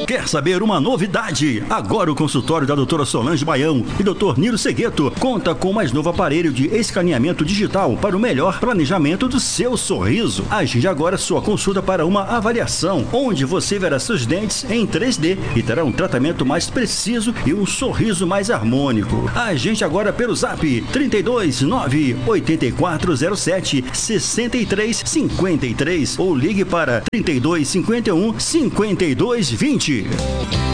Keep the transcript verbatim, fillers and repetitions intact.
Quer saber uma novidade? Agora o consultório da doutora Solange Baião e doutor Nilo Segueto conta com o mais novo aparelho de escaneamento digital para o melhor planejamento do seu sorriso. Agende agora sua consulta para uma avaliação, onde você verá seus dentes em três D e terá um tratamento mais preciso e um sorriso mais harmônico. Agende agora pelo zap trinta e dois, nove, oito quatro zero sete, seis três cinco três ou ligue para trinta e dois, cinquenta e um, cinquenta e dois, vinte.